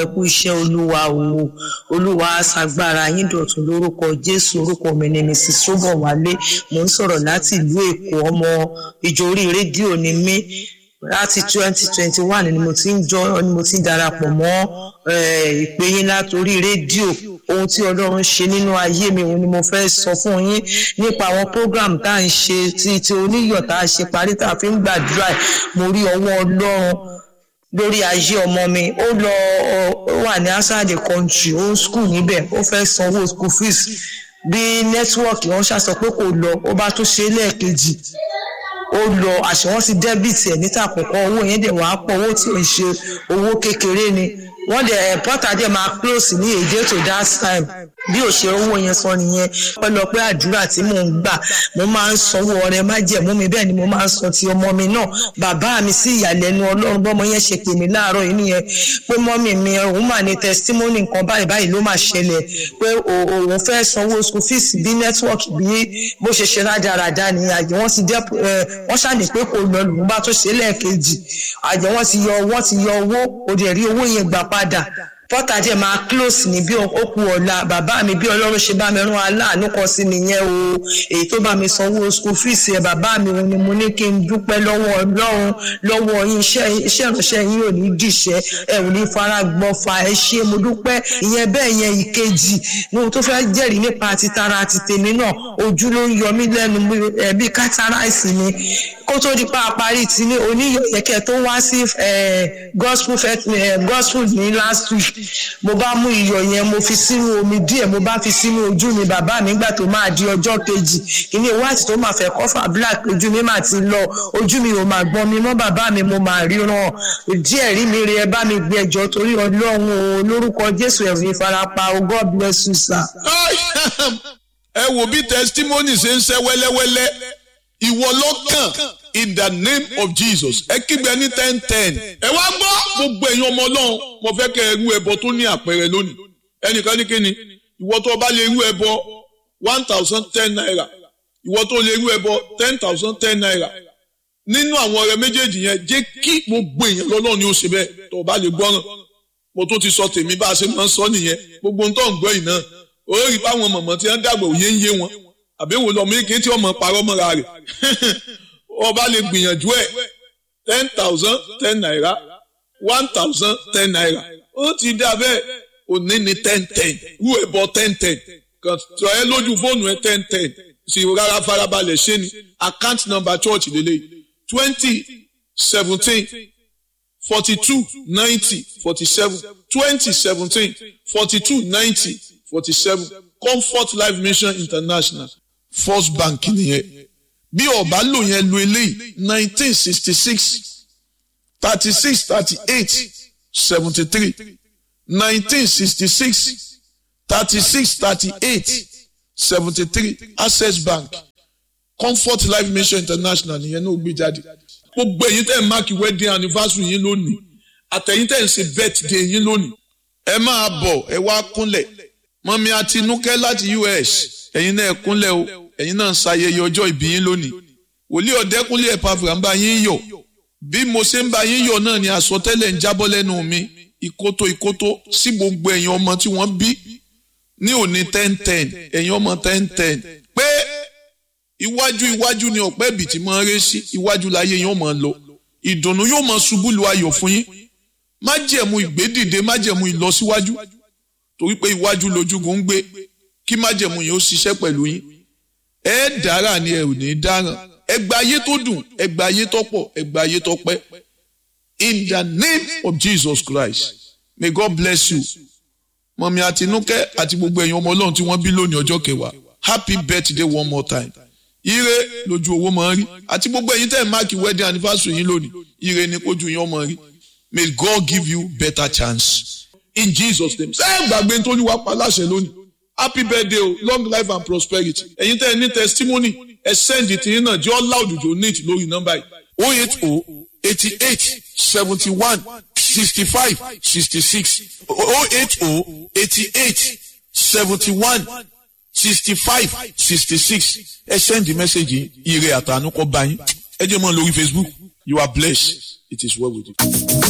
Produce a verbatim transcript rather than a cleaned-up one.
ẹ kú iṣẹ́ olúwa o olúwa aṣagbára yín dọ̀tun lórúkọ Jésù. Orúkọ mi ni Missus Sobowale, mo ń sọ̀rọ̀ láti ìlú Èkó, ọmọ ìjọ orí rédíò ni mí. Láti twenty twenty-one ni mo ti ń jọ ni mo ti ń darapọ̀ mọ́ ìpè yín látorí rédíò. Ohun tí Ọlọ́run ṣe nínú ayé mi òun ni mo fẹ́ sọ fún yín nípa àwọn program tá à ń ṣe tí tí oníyọ̀ tá a ṣe parí tá a fi ń gbàdúrà. Mo rí ọwọ́ Ọlọ́run lórí ayé ọmọ mi. Ó lọ ó wà ní outside the country, ó ń school níbẹ̀, ó fẹ́ sanwó school fees. Bí nẹ́tíwọ́ọ̀kì wọn ṣàṣọ pé kò lọ, ó bá tó ṣe lẹ́ẹ̀kejì ó lọ, àṣẹ wọn ti dẹ́bìtì ẹ̀ níta àkọ́kọ́, owó yẹn dẹ̀ wàá pọ̀, owó tí ò ń ṣe owó kékeré ni. Wọ́n dẹ̀ pọ́tà dẹ̀ máa close ní èdè tó that time. Bí ò ṣe owó yẹn sọ nìyẹn. Ọlọ́pẹ́ àdúrà tí mò ń gbà, mo máa ń sanwó ọrẹ májẹ̀mú mi, bẹ́ẹ̀ ni mo máa ń san ti ọmọ mi náà. Bàbá mi sí ìyàlẹ́nu Ọlọ́run bọ́mọ yẹn ṣe pè mí láàárọ̀ yìí nìyẹn pé mọ́mì mi òun mà ní testimony nǹkan báyìí báyìí ló máa ṣẹlẹ̀ pé òun fẹ́ sanwó school fees bí network bí bó ṣe ṣe rádaràda ni àjẹ́ wọ́n ti dẹ́ wọ́n ṣàní pé kò lọ lòun bá tó ṣe lẹ́ẹ̀kejì àjẹ́ wọ́n ti yọ wọ́n ti yọ owó kò dẹ̀ rí owó yẹn gbà padà. Pọ́tà jẹ́ máa close ní bí òkú ọ̀la. Bàbá mi bí Ọlọ́run ṣe bá mi rán aláàánú kan sí nìyẹn o. Èyí tó bá mi sanwó school fees ẹ̀ bàbá mi òun ni mo ní kí n dúpẹ́ lọ́wọ́ Ọlọ́run lọ́wọ́ yín. Iṣẹ́ iṣẹ́ ìránṣẹ́ yín ò ní dìṣẹ́, ẹ ò ní fara gbọ́fà, ẹ ṣé mo dúpẹ́. Ìyẹn bẹ́ẹ̀ yẹn ìkejì ní ohun tó fẹ́ jẹ́rìí nípa ti tara àti tèmi náà. Ojú ló ń yọ mí lẹ́nu bí cataract ni. Kó tó di pa parí ti ní oníyẹ̀kẹ́ tó wá sí gospel gospel ní last week. Mo bá mú iyọ̀ yẹn mo fi sínú omi díẹ̀, mo bá fi sínú ojú mi. Bàbá mi nígbà tó máa di ọjọ́ kejì kíní white tó máa fẹ́ kọ́fà black ojú mi máa ti lọ, ojú mi ò máa gbọ́n mi mọ́. Bàbá mi mo máa ríran díẹ̀ rí mi rí, ẹ bá mi gbé ẹjọ́ torí Ọlọ́run o lórúkọ Jésù ẹ̀rù ìfarapa o. God bless you sir. Ẹ wo bí testimony ṣe ń ṣe wẹ́lẹ́wẹ́lẹ́, ìwọ lọ́kàn in the name of Jesus. Ẹ kígbe ní ten ten. Ẹ wá gbọ́ gbogbo èèyàn ọmọ Ọlọ́run, mo fẹ́ kẹ́ ẹ rú ẹbọ tó ní àpẹẹrẹ lónìí. Ẹnìkan ní kíni ìwọ tó bá lè rú ẹbọ one thousand ten naira, ìwọ tó lè rú ẹbọ ten thousand ten naira. Nínú àwọn ọ̀rẹ́ méjèèjì yẹn jẹ́ kí gbogbo èèyàn lọ́lọ́run ni ó ṣe bẹ́ẹ̀ tó bá lè gbọ́ràn. Mo tó ti sọ tèmi bá a ṣe máa ń sọ nìyẹn. Gbogbo ń tọ́ ń gbọ́ yìí náà. Ó rí báwọn mọ̀mọ́ tí wọ́n dàgbà òye ń yé wọn. Àbẹ̀wò lọ́mọ èké tí ọmọ parọ́ mọ́ra rẹ̀. Ọba lè gbìyànjú ẹ̀ ten thousand ten naira one thousand ten naira. Ó ti dá bẹ́ẹ̀ òní ni ten ten rú ẹ̀bọ ten ten kàn tó ẹ lójú fóònù ẹ ten ten sì rárá farabalẹ̀ ṣé ni account number church lélẹ̀ twenty seventeen forty two ninety forty seven twenty seventeen forty two ninety forty seven Comfort Life Mission International First Bank nìyẹn. Bí ọba lò yẹn lo eléyìí nineteen sixty six thirty six thirty eight seventy three nineteen sixty six thirty six thirty eight seventy three Access Bank Comfort Life Mission International nìyẹn náà gbé jáde. Gbogbo èyí tẹ́ ẹ̀ máàkì wedding anniversary yín lónìí àtẹ̀yìn tẹ́ ẹ̀ ń ṣe birthday yín lónìí ẹ máa bọ̀ ẹ wá kúnlẹ̀. Mọ́mí Àtinúkẹ́ láti U S ẹ̀yin náà ẹ kúnlẹ̀ o, ẹ̀yin náà ń ṣayẹyẹ ọjọ́ ìbí yín lónìí. Wòlíì Ọ̀dẹ́kúnlé Epafra ń bá yín yọ̀. Bí mo ṣe ń bá yín yọ̀ náà ni àsọtẹ́lẹ̀ ń jábọ́ lẹ́nu mi ìkótó ìkótó sí gbogbo ẹ̀yin ọmọ tí wọ́n bí ní òní ten ten ẹ̀yin ọmọ ten ten pé iwájú iwájú ni ọ̀pẹ́ ibì tí máa ń ré sí, iwájú láyé yóò máa lọ, ìdùnnú yóò máa ṣubú lu ayọ̀ fún yín. Májẹ̀mú ìgbédìde, májẹ̀mú ìlọsíwájú, torí pé iwájú lójúgun ń gbé, kí májẹ̀mú yẹn ó ṣiṣẹ́ pẹ̀lú yín. Ẹ dára ni ẹ ò ní dáràn, ẹ gba ayé tó dùn, ẹ gba ayé tó pọ̀, ẹ gba ayé tó pẹ́. In the name of Jesus Christ, may God bless you. Mọ̀mí Àtinúkẹ́ àti gbogbo ẹ̀yin ọmọ Ọlọ́run tí wọ́n bí lónìí ọjọ́ kẹwàá, happy birthday one more time. Ire lójú owó máa ń rí, àti gbogbo ẹ̀yin tẹ́ ẹ̀ máàkì wedding anniversary yín lónìí, ire ni kójú yín ọmọ rí. May God give you better chance. In Jesus' name. Ṣé ẹ gbàgbé tó ní wá pa láṣẹ lónìí? Happy birthday o, long life and prosperity. Ẹ̀yin tẹ́ ẹ ní testimony, ẹ send it yín náà jẹ́ all loud jò ní ìtì lórí nọ́mbà yìí. oh eight oh eighty-eight seventy-one sixty-five sixty-six oh eight oh eighty-eight seventy-one sixty-five sixty-six. Ẹ send the message yìí, ire àtànú kó bá yín. Ẹ jẹ́ mọ́ lórí Facebook. You are blessed. It is well with you.